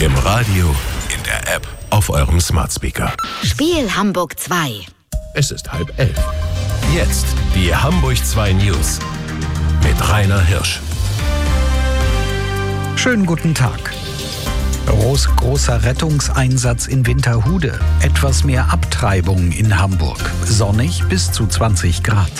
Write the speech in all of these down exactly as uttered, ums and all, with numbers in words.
Im Radio, in der App, auf eurem Smart Speaker. Spiel Hamburg zwei. Es ist halb elf. Jetzt die Hamburg zwei News mit Rainer Hirsch. Schönen guten Tag. Groß, großer Rettungseinsatz in Winterhude. Etwas mehr Abtreibung in Hamburg. Sonnig bis zu zwanzig Grad.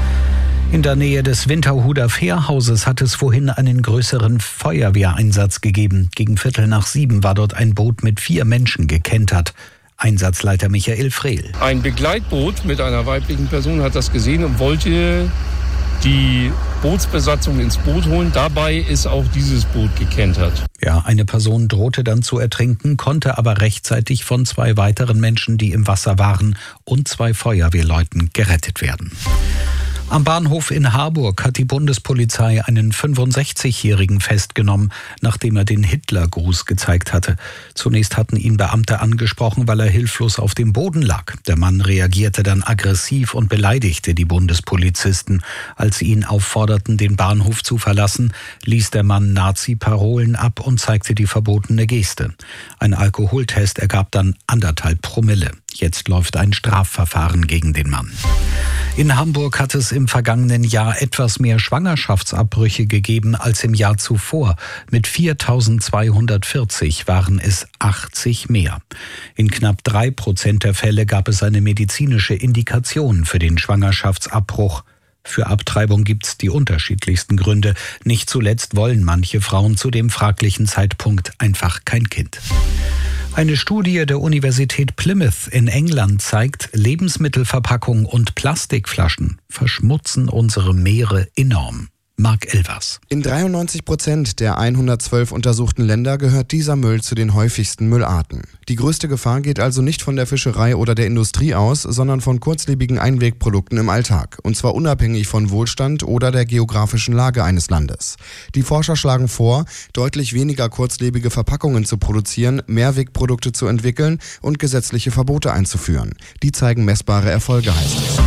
In der Nähe des Winterhuder Fährhauses hat es vorhin einen größeren Feuerwehreinsatz gegeben. Gegen Viertel nach sieben war dort ein Boot mit vier Menschen gekentert. Einsatzleiter Michael Frehl. Ein Begleitboot mit einer weiblichen Person hat das gesehen und wollte die Bootsbesatzung ins Boot holen. Dabei ist auch dieses Boot gekentert. Ja, eine Person drohte dann zu ertrinken, konnte aber rechtzeitig von zwei weiteren Menschen, die im Wasser waren, und zwei Feuerwehrleuten gerettet werden. Am Bahnhof in Harburg hat die Bundespolizei einen fünfundsechzigjährigen festgenommen, nachdem er den Hitlergruß gezeigt hatte. Zunächst hatten ihn Beamte angesprochen, weil er hilflos auf dem Boden lag. Der Mann reagierte dann aggressiv und beleidigte die Bundespolizisten. Als sie ihn aufforderten, den Bahnhof zu verlassen, ließ der Mann Nazi-Parolen ab und zeigte die verbotene Geste. Ein Alkoholtest ergab dann anderthalb Promille. Jetzt läuft ein Strafverfahren gegen den Mann. In Hamburg hat es im vergangenen Jahr etwas mehr Schwangerschaftsabbrüche gegeben als im Jahr zuvor. Mit viertausendzweihundertvierzig waren es achtzig mehr. In knapp drei Prozent der Fälle gab es eine medizinische Indikation für den Schwangerschaftsabbruch. Für Abtreibung gibt's die unterschiedlichsten Gründe. Nicht zuletzt wollen manche Frauen zu dem fraglichen Zeitpunkt einfach kein Kind. Eine Studie der Universität Plymouth in England zeigt, Lebensmittelverpackungen und Plastikflaschen verschmutzen unsere Meere enorm. Marc Elvers. In dreiundneunzig Prozent der hundertzwölf untersuchten Länder gehört dieser Müll zu den häufigsten Müllarten. Die größte Gefahr geht also nicht von der Fischerei oder der Industrie aus, sondern von kurzlebigen Einwegprodukten im Alltag. Und zwar unabhängig von Wohlstand oder der geografischen Lage eines Landes. Die Forscher schlagen vor, deutlich weniger kurzlebige Verpackungen zu produzieren, Mehrwegprodukte zu entwickeln und gesetzliche Verbote einzuführen. Die zeigen messbare Erfolge, heißt es.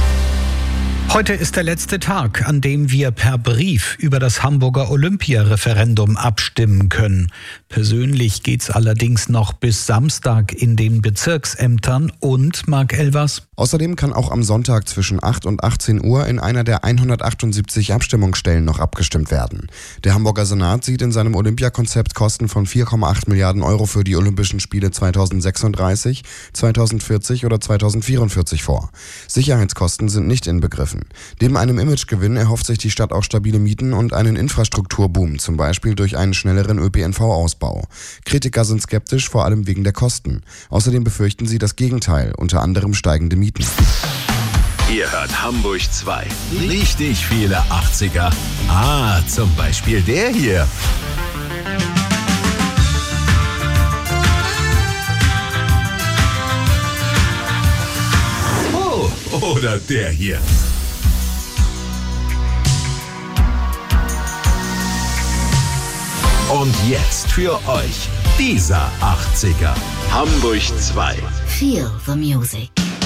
Heute ist der letzte Tag, an dem wir per Brief über das Hamburger Olympia-Referendum abstimmen können. Persönlich geht's allerdings noch bis Samstag in den Bezirksämtern und, Marc Elvers? Außerdem kann auch am Sonntag zwischen acht und achtzehn Uhr in einer der hundertachtundsiebzig Abstimmungsstellen noch abgestimmt werden. Der Hamburger Senat sieht in seinem Olympiakonzept Kosten von vier Komma acht Milliarden Euro für die Olympischen Spiele zweitausendsechsunddreißig, zweitausendvierzig oder zweitausendvierundvierzig vor. Sicherheitskosten sind nicht inbegriffen. Neben einem Imagegewinn erhofft sich die Stadt auch stabile Mieten und einen Infrastrukturboom, zum Beispiel durch einen schnelleren Ö P N V-Ausbau. Kritiker sind skeptisch, vor allem wegen der Kosten. Außerdem befürchten sie das Gegenteil, unter anderem steigende Mieten. Ihr hört Hamburg zwei. Richtig viele achtziger. Ah, zum Beispiel der hier. Oh, oder der hier. Und jetzt für euch dieser achtziger. Hamburg zwei. Feel the music.